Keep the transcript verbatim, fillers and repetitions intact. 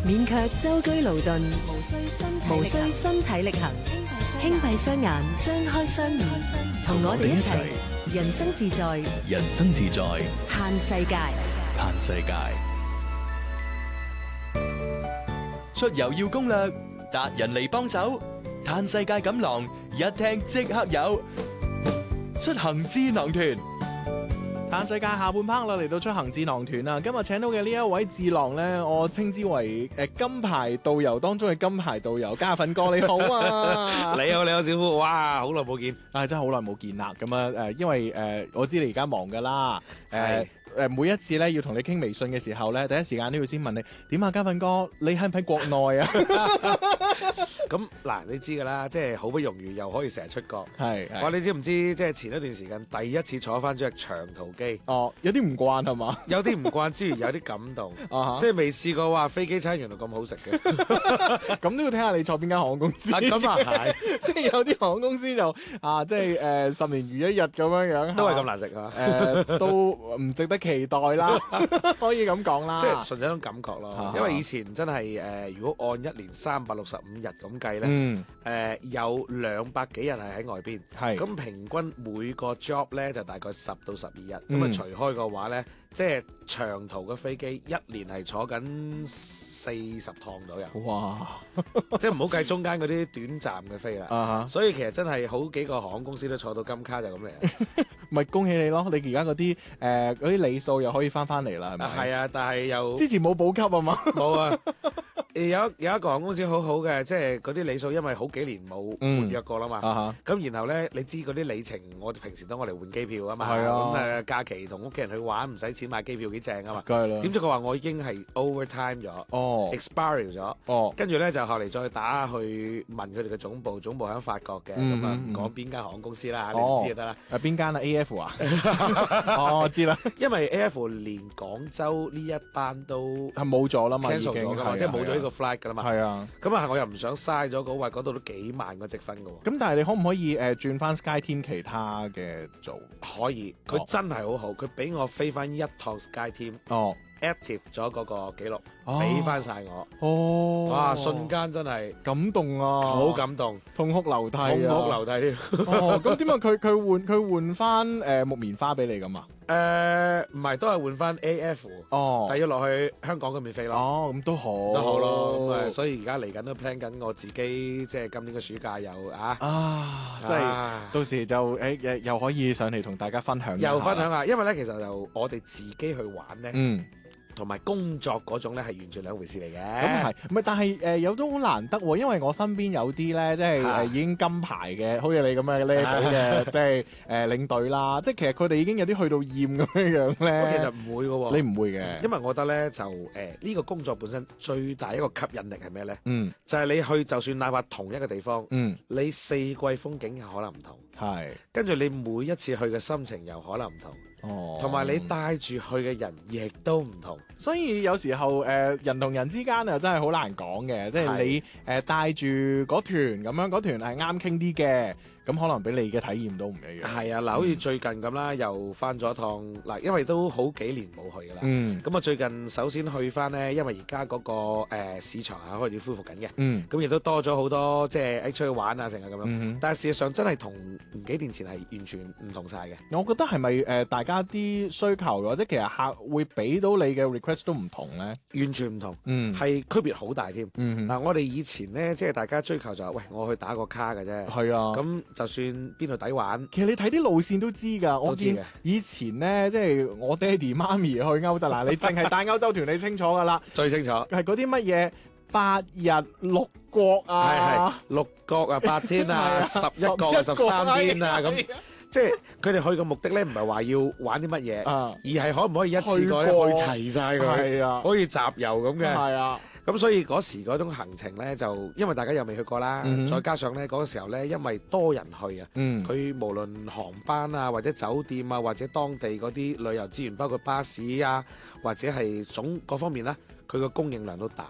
免卻舟車勞頓， 無需身體無需身體力行，輕閉雙眼，張開雙耳，同我哋一齊人生自在， 人生自在， 嘆世界。 嘆世界。出遊要攻略，達人嚟幫手，嘆世界錦囊，一聽即刻有。出行智囊團。 嘆世界下半 part 啦，嚟到出行智囊團啦。今日請到嘅呢一位智囊咧，我稱之為誒金牌導遊當中嘅金牌導遊，嘉粉哥你好啊！ 你好，你好，小夫，哇，好耐冇見， 啊，真係好耐冇見啦。咁啊誒，因為誒、呃、我知你而家忙噶啦，誒、呃。誒每一次咧要同你傾微信嘅時候咧，第一時間都要先問你點啊，嘉粉哥，你喺唔喺國內啊？ 咁嗱，你知㗎啦，即係好不容易又可以成日出國。 係， 哇！你知唔知即係前一段時間第一次坐翻咗隻長途機？ 哦，有啲唔慣係嘛？ 有啲唔慣之餘有啲感動， 啊、 即係未試過話飛機餐原來咁好食嘅。 咁都要睇下你坐邊間航空公司。 咁啊係， 即係有啲航空公司就啊，即係誒、呃、十年如一日咁樣樣， 都係咁難食啊！ 誒、呃、都唔值得期待啦，可以咁講啦。 即係純粹一種感覺咯， 啊、 因為以前真係誒、呃，如果按一年三百六十五日咁計咧，誒、 嗯呃、有兩百幾日係喺外邊， 係咁平均每個 job 咧就大概十到十二日，咁啊、 嗯、 除開嘅話咧，即係長途嘅飛機一年係坐緊四十趟左右。 哇！ 即係唔好計中間嗰啲短暫嘅飛啦， 啊、 所以其實真係好幾個航空公司都坐到金卡就咁嚟。 咪恭喜你咯！你而家嗰啲誒嗰啲里數又可以翻翻嚟啦，係咪？ 係啊，但係又之前冇補給啊嘛。 冇啊。有有一個航空公司好好嘅，即係嗰啲里數，因為好幾年冇換約過啦嘛。咁、嗯、然後咧，你知嗰啲里程，我哋平時都我哋換機票啊嘛。係啊。咁誒假期同屋企人去玩，唔使錢買機票幾正啊嘛。 梗係啦。點知佢話我已經係 overtime 咗，哦 ，expire 咗，哦。跟住咧就後嚟再打去問佢哋嘅總部，總部喺法國嘅，咁啊唔講邊間航空公司啦，你唔知就得啦。 誒邊間啊 ？A F 啊？哦，我知啦。 因為 A F 連廣州呢一班都係冇咗啦嘛 ，cancel 咗噶嘛，即係冇咗呢個 flight 噶啦嘛。 係啊。 咁啊，我又唔想嘥咗嗰位，嗰度都幾萬個積分噶喎。 咁但係你可唔可以誒轉翻 SkyTeam 其他嘅做？ 可以，佢真係好好，佢俾我飛翻一趟 SkyTeam。哦。active 咗嗰個記錄，俾翻晒我。哦，哇！瞬間真係感動啊， 好感動， 痛哭流涕啊， 痛哭流涕添。 哦，咁點解佢佢換佢換翻誒木棉花俾你咁啊？ 誒，唔係，都係換翻 A F。哦，但係要落去香港嗰邊飛咯。 哦，咁都好， 都好咯。咁誒，所以而家嚟緊都 plan 緊我自己，即係今年嘅暑假又啊啊，即係到時就誒誒又可以上嚟同大家分享， 又分享下。因為咧，其實就我哋自己去玩咧。 嗯。 同埋工作嗰種咧係完全兩回事嚟嘅。 咁係，唔係但係誒、呃、有都好難得喎，因為我身邊有啲咧，即係誒、呃、已經金牌嘅，好似你咁嘅 level 嘅，即係誒、呃、領隊啦。即係其實佢哋已經有啲去到厭咁樣樣咧。 其實唔會嘅喎， 你唔會嘅， 因為我覺得咧就誒呢、呃呢個工作本身最大一個吸引力係咩咧？ 嗯， 就係你去就算哪怕同一個地方， 嗯， 你四季風景有可能唔同， 係， 跟住你每一次去嘅心情又可能唔同。哦，同埋你帶住去嘅人亦都唔同， 所以有時候誒、呃、人同人之間啊真係好難講嘅，即係你誒帶住嗰團咁樣，嗰團係啱傾啲嘅，咁可能俾你嘅體驗都唔一樣。係啊，嗱，好似最近咁啦，又翻咗一趟嗱，因為都好幾年冇去噶啦。嗯，咁啊最近首先去翻呢，因為而家嗰個誒、呃、市場係開始恢復緊嘅。嗯，咁亦都多咗好多即係出去玩啊，成日咁樣。嗯、但係事實上真係同幾年前係完全唔同晒嘅。 我覺得係咪誒大家啲需求或者其實客會俾到你嘅 request 都唔同咧？ 完全唔同，嗯，係區別好大添。嗯，嗱，我哋以前咧，即係大家追求就係、是，喂，我去打個卡嘅啫。係啊，咁就算邊度抵玩， 其實你睇啲路線都知㗎。我見以前咧，即係我爹哋媽咪去歐洲，嗱，你淨係帶歐洲團，你清楚㗎啦， 最清楚係嗰啲乜嘢八日六國啊， 係係六國啊，八天啊，十一國啊，十三天啊，咁。即係佢哋去嘅目的咧，唔係話要玩啲乜嘢，啊、而係可唔可以一次過去齊晒佢，啊、可以集郵咁嘅。係啊，咁所以嗰時嗰種行程咧，就因為大家又未去過啦，嗯、再加上咧嗰個時候咧，因為多人去啊，佢、嗯、無論航班啊，或者酒店啊，或者當地嗰啲旅遊資源，包括巴士啊，或者係總各方面啦，佢個供應量都大。